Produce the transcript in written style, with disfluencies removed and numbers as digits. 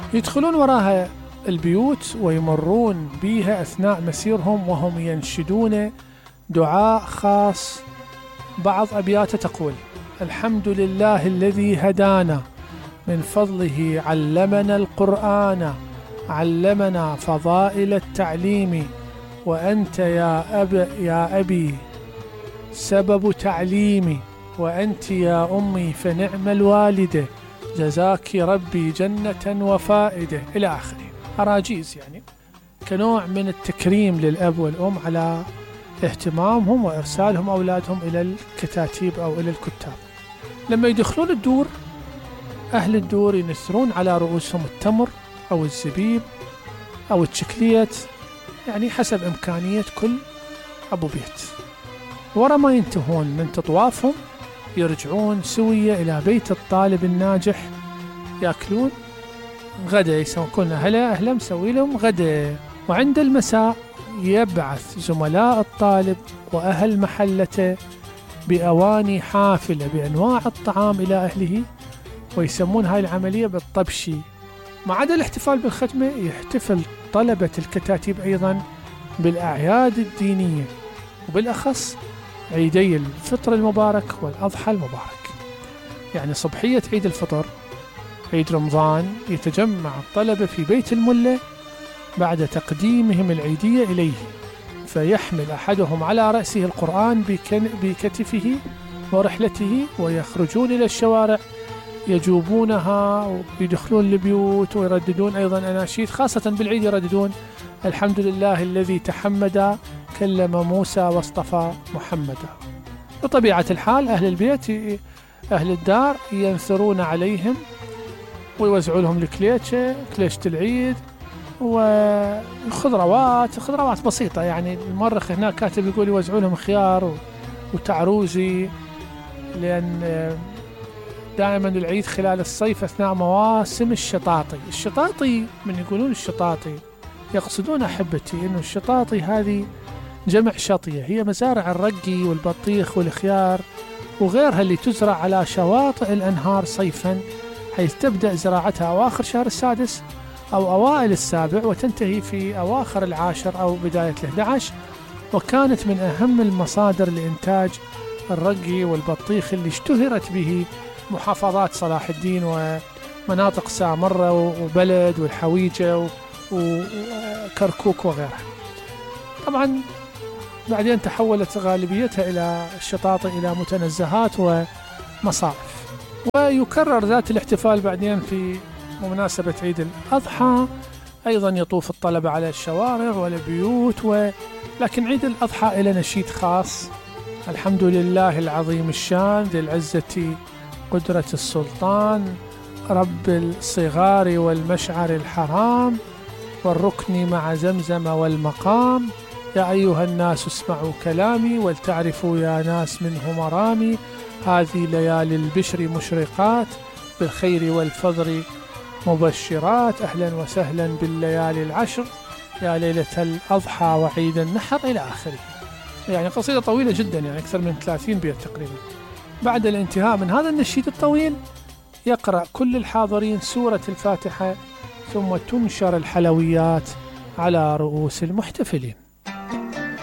يدخلون وراها البيوت ويمرون بها أثناء مسيرهم وهم ينشدون دعاء خاص. بعض أبياته تقول: الحمد لله الذي هدانا، من فضله علمنا القرآن، علمنا فضائل التعليم، وأنت يا أبي سبب تعليمي، وأنت يا أمي فنعم الوالدة، جزاك ربي جنة وفائدة، إلى آخره. أراجيز يعني كنوع من التكريم للأب والأم على اهتمامهم وإرسالهم أولادهم إلى الكتاتيب أو إلى الكتاب. لما يدخلون الدور، أهل الدور ينثرون على رؤوسهم التمر أو الزبيب أو الشكليت، يعني حسب إمكانية كل أبو بيت. ورا ما ينتهون من تطوافهم يرجعون سوية إلى بيت الطالب الناجح، يأكلون غدا، يسوون أهلا مسوي لهم غدا. وعند المساء يبعث زملاء الطالب وأهل محلته بأواني حافلة بأنواع الطعام إلى أهله، ويسمون هاي العملية بالطبشي. ما عدا الاحتفال بالختمة، يحتفل طلبة الكتاتيب أيضا بالأعياد الدينية، وبالأخص عيدي الفطر المبارك والأضحى المبارك. يعني صبحية عيد الفطر، عيد رمضان، يتجمع الطلبة في بيت الملة بعد تقديمهم العيدية إليه، فيحمل أحدهم على رأسه القرآن بكتفه ورحلته، ويخرجون إلى الشوارع يجوبونها ويدخلون البيوت ويرددون أيضا أناشيد، خاصة بالعيد يرددون: الحمد لله الذي تحمد كلم موسى واصطفى محمدا. بطبيعة الحال أهل البيت أهل الدار ينثرون عليهم ويوزعوا لهم كليشة العيد وخضروات بسيطة. يعني المؤرخ هناك كاتب يقول يوزعوا لهم خيار وتعروزي، لأن دائما العيد خلال الصيف أثناء مواسم الشطاطي. الشطاطي من يقولون الشطاطي يقصدون أحبتي أنه الشطاطي هذه جمع شطية، هي مزارع الرقي والبطيخ والخيار وغيرها اللي تزرع على شواطئ الأنهار صيفا، حيث تبدأ زراعتها أواخر شهر السادس أو أوائل السابع وتنتهي في أواخر العاشر أو بداية ال11. وكانت من أهم المصادر لإنتاج الرقي والبطيخ اللي اشتهرت به محافظات صلاح الدين ومناطق سامرة وبلد والحويجة وكركوك وغيرها. طبعا بعدين تحولت غالبيتها إلى الشطاطي إلى متنزهات ومصارف. ويكرر ذات الاحتفال بعدين في مناسبة عيد الأضحى، أيضا يطوف الطلبة على الشوارع والبيوت لكن عيد الأضحى إلى نشيد خاص: الحمد لله العظيم الشان ذي العزة قدرة السلطان، رب الصغار والمشعر الحرام، والركن مع زمزم والمقام، يا أيها الناس اسمعوا كلامي ولتعرفوا يا ناس منه مرامي، هذه ليالي البشر مشرقات بالخير والفضل مبشرات، أهلا وسهلا بالليالي العشر، يا ليلة الأضحى وعيد النحر، إلى آخره. يعني قصيدة طويلة جدا، يعني أكثر من 30 بيت تقريبا. بعد الانتهاء من هذا النشيد الطويل يقرأ كل الحاضرين سورة الفاتحة، ثم تنشر الحلويات على رؤوس المحتفلين.